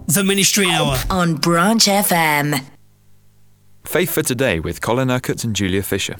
The Ministry Hour on Branch FM. Faith for Today with Colin Urquhart and Julia Fisher.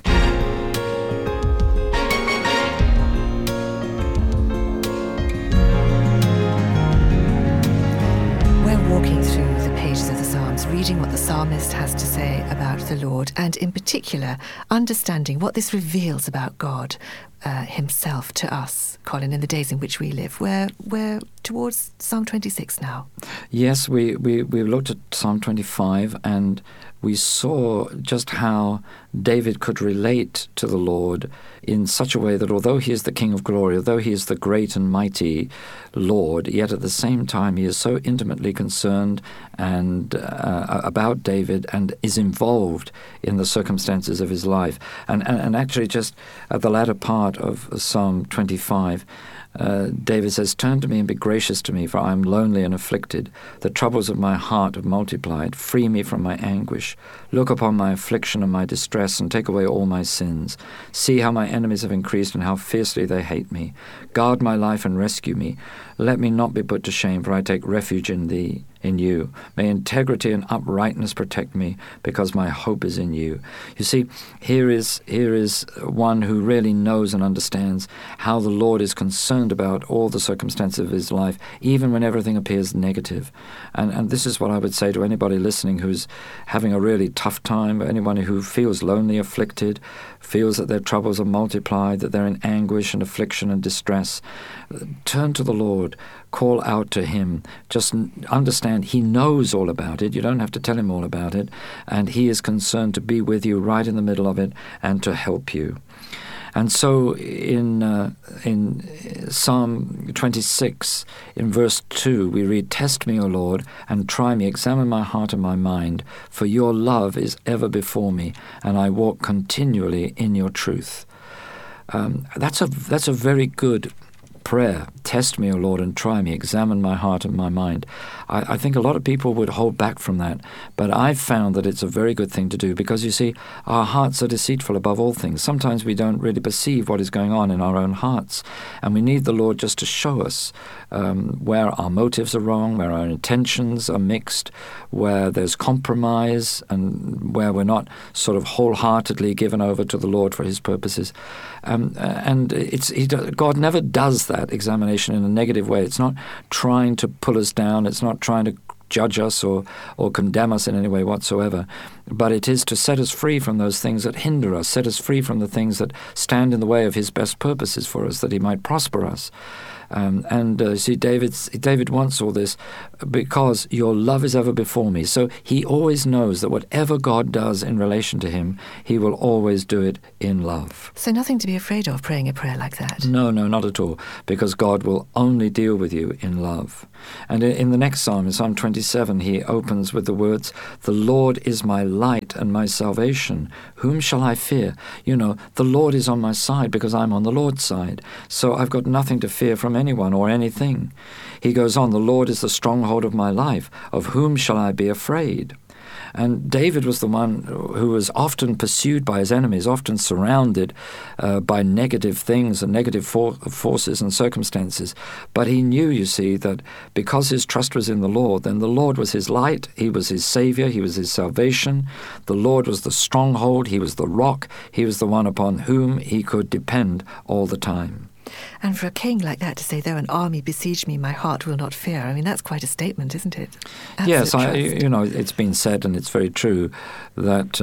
We're walking through the pages of the Psalms, reading what the psalmist has to say about the Lord, and in particular, understanding what this reveals about God himself to us, Colin, in the days in which we live. We're towards Psalm 26 now. Yes, we looked at Psalm 25 and we saw just how David could relate to the Lord in such a way that although he is the King of glory, although he is the great and mighty Lord, yet at the same time he is so intimately concerned and about David and is involved in the circumstances of his life. And actually just at the latter part of Psalm 25, David says, "Turn to me and be gracious to me, for I am lonely and afflicted. The troubles of my heart have multiplied. Free me from my anguish. Look upon my affliction and my distress, and take away all my sins. See how my enemies have increased, and how fiercely they hate me. Guard my life and rescue me. Let me not be put to shame, for I take refuge in thee, in you. May integrity and uprightness protect me, because my hope is in you." You see, here is one who really knows and understands how the Lord is concerned about all the circumstances of his life, even when everything appears negative. And this is what I would say to anybody listening who's having a really tough time, anyone who feels lonely, afflicted, feels that their troubles are multiplied, that they're in anguish and affliction and distress. Turn to the Lord. Call out to him. Just understand he knows all about it. You don't have to tell him all about it. And he is concerned to be with you right in the middle of it and to help you. And so in Psalm 26, in verse 2, we read, "Test me, O Lord, and try me. Examine my heart and my mind. For your love is ever before me, and I walk continually in your truth." That's a very good prayer. Test me, O Lord, and try me. Examine my heart and my mind. I think a lot of people would hold back from that, but I've found that it's a very good thing to do because, you see, our hearts are deceitful above all things. Sometimes we don't really perceive what is going on in our own hearts, and we need the Lord just to show us where our motives are wrong, where our intentions are mixed, where there's compromise, and where we're not sort of wholeheartedly given over to the Lord for his purposes. God never does that examination in a negative way. It's not trying to pull us down. It's not trying to judge us or condemn us in any way whatsoever. But it is to set us free from those things that hinder us, set us free from the things that stand in the way of his best purposes for us, that he might prosper us. See, David wants all this because your love is ever before me. So he always knows that whatever God does in relation to him, he will always do it in love. So nothing to be afraid of praying a prayer like that? No, not at all, because God will only deal with you in love. And in the next psalm, in Psalm 27, he opens with the words, "The Lord is my light and my salvation. Whom shall I fear?" You know, the Lord is on my side because I'm on the Lord's side. So I've got nothing to fear from anyone or anything. He goes on, "The Lord is the stronghold of my life. Of whom shall I be afraid?" And David was the one who was often pursued by his enemies, often surrounded by negative things and negative forces and circumstances. But he knew, you see, that because his trust was in the Lord, then the Lord was his light, he was his savior, he was his salvation. The Lord was the stronghold, he was the rock, he was the one upon whom he could depend all the time. And for a king like that to say, "Though an army besiege me, my heart will not fear," I mean, that's quite a statement, isn't it? Yes, it's been said, and it's very true, that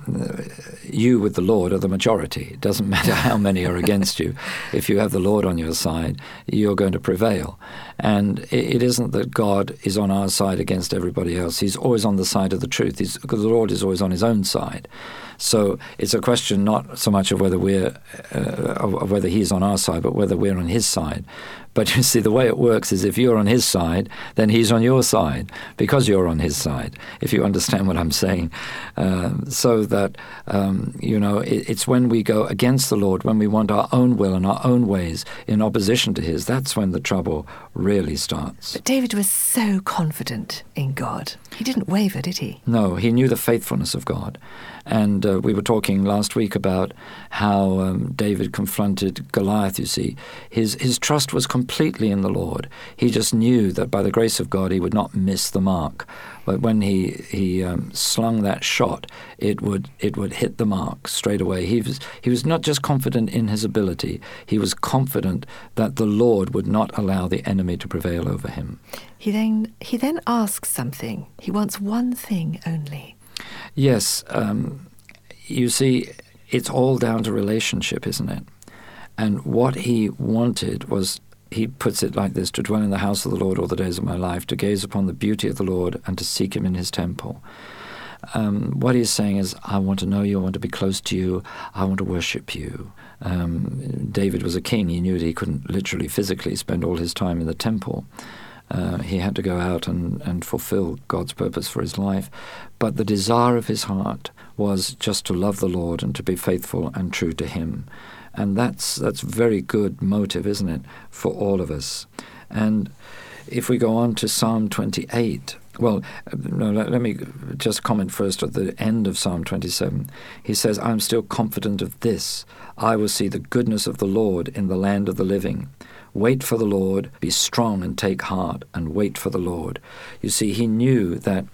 you with the Lord are the majority. It doesn't matter how many are against you. If you have the Lord on your side, you're going to prevail. And it isn't that God is on our side against everybody else. He's always on the side of the truth. Because the Lord is always on his own side. So it's a question not so much of whether whether he's on our side, but whether we're on his side. But you see, the way it works is if you're on his side, then he's on your side, because you're on his side, if you understand what I'm saying. So that, it's when we go against the Lord, when we want our own will and our own ways in opposition to his, that's when the trouble really starts. But David was so confident in God. He didn't waver, did he? No, he knew the faithfulness of God. And we were talking last week about how David confronted Goliath, you see. His trust was completely completely in the Lord. He just knew that by the grace of God he would not miss the mark. But when he slung that shot, it would hit the mark straight away. He was not just confident in his ability, he was confident that the Lord would not allow the enemy to prevail over him. He then asks something. He wants one thing only. Yes, you see, it's all down to relationship, isn't it? And what he wanted was, he puts it like this, to dwell in the house of the Lord all the days of my life, to gaze upon the beauty of the Lord and to seek him in his temple. What he's saying is, I want to know you, I want to be close to you, I want to worship you. David was a king. He knew that he couldn't literally, physically spend all his time in the temple. He had to go out and fulfill God's purpose for his life. But the desire of his heart was just to love the Lord and to be faithful and true to him. And that's very good motive, isn't it, for all of us. And if we go on to Psalm 28, well, no, let me just comment first at the end of Psalm 27. He says, I'm still confident of this. I will see the goodness of the Lord in the land of the living. Wait for the Lord, be strong and take heart, and wait for the Lord. You see, he knew that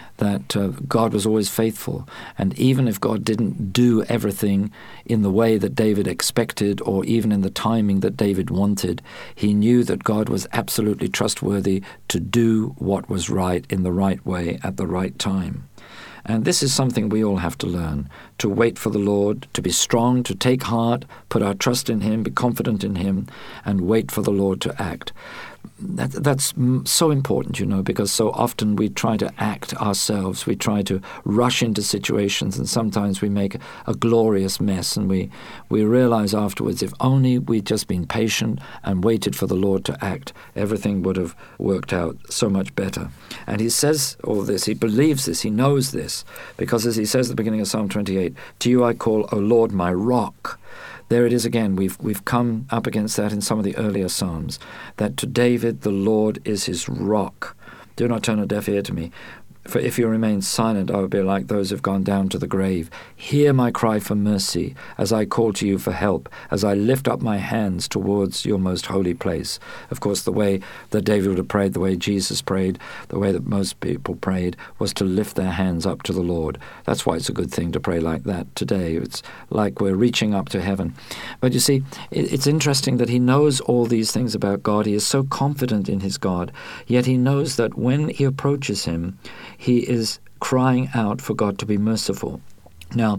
God was always faithful, and even if God didn't do everything in the way that David expected or even in the timing that David wanted, he knew that God was absolutely trustworthy to do what was right in the right way at the right time. And this is something we all have to learn, to wait for the Lord, to be strong, to take heart, put our trust in him, be confident in him, and wait for the Lord to act. That's so important, because so often we try to act ourselves. We try to rush into situations, and sometimes we make a glorious mess, and we realize afterwards, if only we'd just been patient and waited for the Lord to act, everything would have worked out so much better. And he says all this, he believes this, he knows this, because as he says at the beginning of Psalm 28, to you I call, O Lord, my rock. There it is again. We've come up against that in some of the earlier Psalms, that to David the Lord is his rock. Do not turn a deaf ear to me. For if you remain silent, I will be like those who have gone down to the grave. Hear my cry for mercy, as I call to you for help, as I lift up my hands towards your most holy place. Of course, the way that David would have prayed, the way Jesus prayed, the way that most people prayed, was to lift their hands up to the Lord. That's why it's a good thing to pray like that today. It's like we're reaching up to heaven. But you see, it's interesting that he knows all these things about God. He is so confident in his God, yet he knows that when he approaches him, he is crying out for God to be merciful. Now,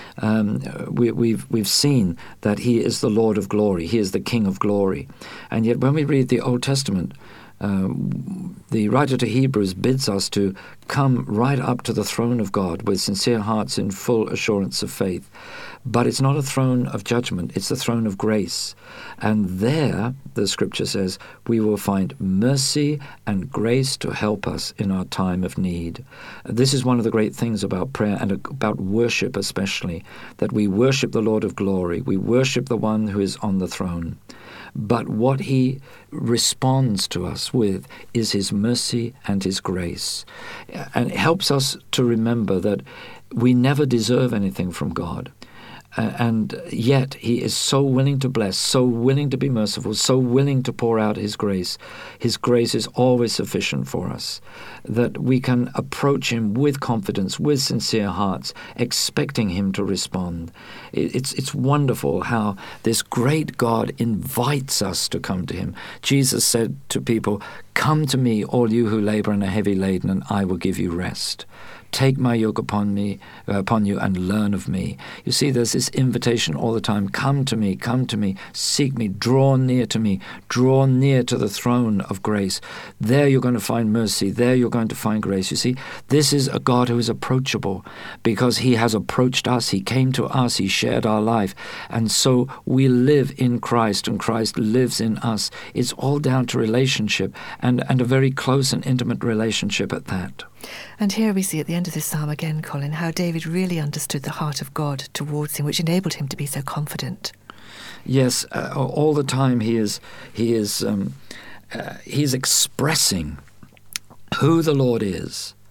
we've seen that he is the Lord of glory. He is the King of glory. And yet when we read the Old Testament, the writer to Hebrews bids us to come right up to the throne of God with sincere hearts in full assurance of faith. But it's not a throne of judgment, it's the throne of grace. And there, the scripture says, we will find mercy and grace to help us in our time of need. This is one of the great things about prayer and about worship especially, that we worship the Lord of glory. We worship the one who is on the throne. But what he responds to us with is his mercy and his grace. And it helps us to remember that we never deserve anything from God. And yet he is so willing to bless, so willing to be merciful, so willing to pour out his grace. His grace is always sufficient for us, that we can approach him with confidence, with sincere hearts, expecting him to respond. It's wonderful how this great God invites us to come to him. Jesus said to people, "Come to me, all you who labor and are heavy laden, and I will give you rest. Take my yoke upon you and learn of me." You see, there's this invitation all the time. Come to me, seek me, draw near to me, draw near to the throne of grace. There you're going to find mercy. There you're going to find grace. You see, this is a God who is approachable because he has approached us. He came to us. He shared our life. And so we live in Christ and Christ lives in us. It's all down to relationship and a very close and intimate relationship at that. And here we see at the end of this psalm again, Colin, how David really understood the heart of God towards him, which enabled him to be so confident. Yes, all the time he's expressing who the Lord is,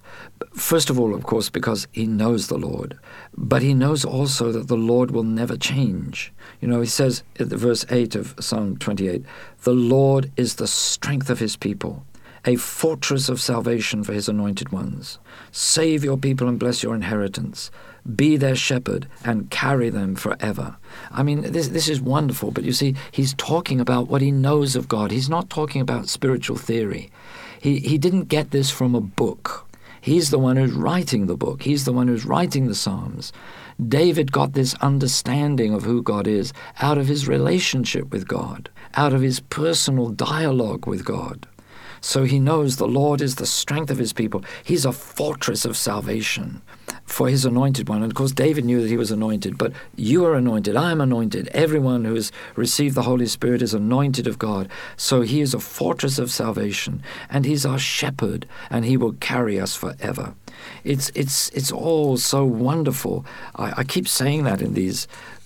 First of all, of course, because he knows the Lord. But he knows also that the Lord will never change. You know, he says in verse 8 of Psalm 28, the Lord is the strength of his people, a fortress of salvation for his anointed ones. Save your people and bless your inheritance. Be their shepherd and carry them forever. I mean, this is wonderful, but you see, he's talking about what he knows of God. He's not talking about spiritual theory. He didn't get this from a book. He's the one who's writing the book. He's the one who's writing the Psalms. David got this understanding of who God is out of his relationship with God, out of his personal dialogue with God. So he knows the Lord is the strength of his people. He's a fortress of salvation for his anointed one. And of course, David knew that he was anointed, but you are anointed, I am anointed. Everyone who has received the Holy Spirit is anointed of God. So he is a fortress of salvation, and he's our shepherd, and he will carry us forever. It's all so wonderful. I keep saying that in these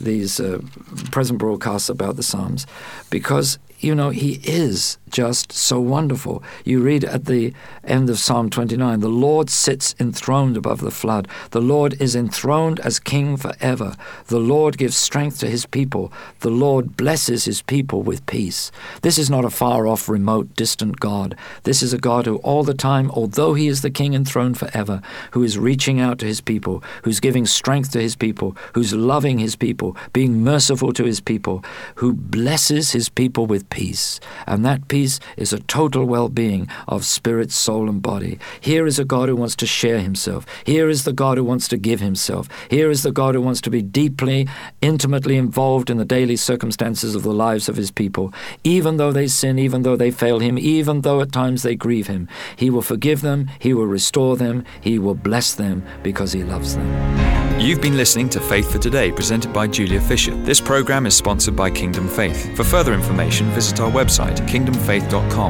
present broadcasts about the Psalms, because you know, he is just so wonderful. You read at the end of Psalm 29, the Lord sits enthroned above the flood. The Lord is enthroned as king forever. The Lord gives strength to his people. The Lord blesses his people with peace. This is not a far-off, remote, distant God. This is a God who all the time, although he is the king enthroned forever, who is reaching out to his people, who's giving strength to his people, who's loving his people, being merciful to his people, who blesses his people with peace. And that peace is a total well-being of spirit, soul, and body. Here is a God who wants to share himself. Here is the God who wants to give himself. Here is the God who wants to be deeply, intimately involved in the daily circumstances of the lives of his people. Even though they sin, even though they fail him, even though at times they grieve him, he will forgive them, he will restore them, he will bless them because he loves them. You've been listening to Faith for Today, presented by Julia Fisher. This program is sponsored by Kingdom Faith. For further information, visit our website, kingdomfaith.com.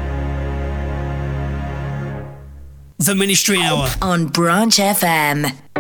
The Ministry Hour on Branch FM.